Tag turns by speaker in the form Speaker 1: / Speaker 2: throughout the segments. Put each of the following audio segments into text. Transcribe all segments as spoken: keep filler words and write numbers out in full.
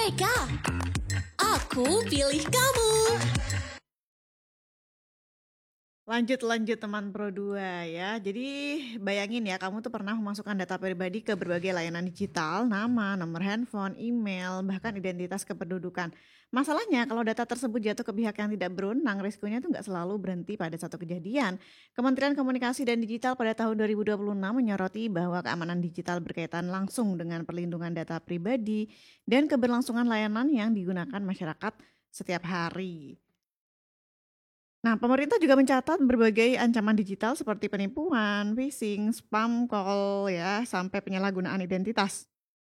Speaker 1: Merdeka! Aku pilih kamu!
Speaker 2: Lanjut-lanjut teman Pro dua ya. Jadi bayangin ya, kamu tuh pernah memasukkan data pribadi ke berbagai layanan digital, nama, nomor handphone, email, bahkan identitas kependudukan. Masalahnya kalau data tersebut jatuh ke pihak yang tidak berwenang, risikonya tuh nggak selalu berhenti pada satu kejadian. Kementerian Komunikasi dan Digital pada tahun dua ribu dua puluh enam menyoroti bahwa keamanan digital berkaitan langsung dengan perlindungan data pribadi dan keberlangsungan layanan yang digunakan masyarakat setiap hari. Nah, pemerintah juga mencatat berbagai ancaman digital seperti penipuan, phishing, spam call ya, sampai penyalahgunaan identitas.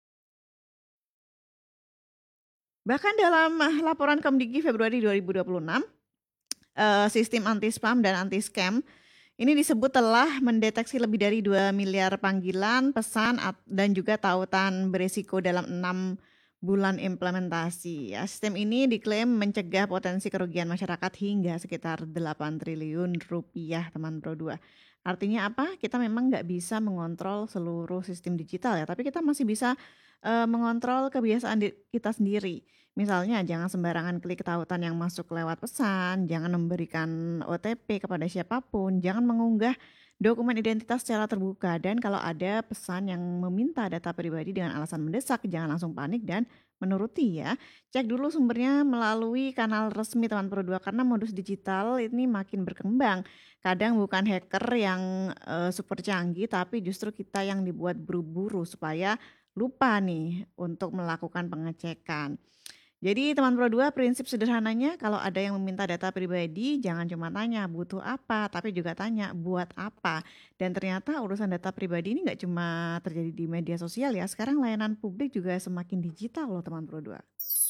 Speaker 2: Bahkan dalam eh, laporan Komdigi Februari dua ribu dua puluh enam, eh, sistem anti-spam dan anti-scam ini disebut telah mendeteksi lebih dari dua miliar panggilan, pesan, at- dan juga tautan beresiko dalam enam bulan implementasi. Ya, sistem ini diklaim mencegah potensi kerugian masyarakat hingga sekitar delapan triliun rupiah, teman Pro dua. Artinya apa? Kita memang nggak bisa mengontrol seluruh sistem digital ya, tapi kita masih bisa eh, mengontrol kebiasaan di- kita sendiri. Misalnya jangan sembarangan klik tautan yang masuk lewat pesan, jangan memberikan O T P kepada siapapun, jangan mengunggah dokumen identitas secara terbuka, dan kalau ada pesan yang meminta data pribadi dengan alasan mendesak, jangan langsung panik dan menuruti ya. Cek dulu sumbernya melalui kanal resmi teman Pro dua karena modus digital ini makin berkembang. Kadang bukan hacker yang eh, super canggih, tapi justru kita yang dibuat buru-buru supaya lupa nih untuk melakukan pengecekan. Jadi teman Pro dua, prinsip sederhananya kalau ada yang meminta data pribadi jangan cuma tanya butuh apa, tapi juga tanya buat apa. Dan ternyata urusan data pribadi ini nggak cuma terjadi di media sosial ya, sekarang layanan publik juga semakin digital loh teman Pro dua.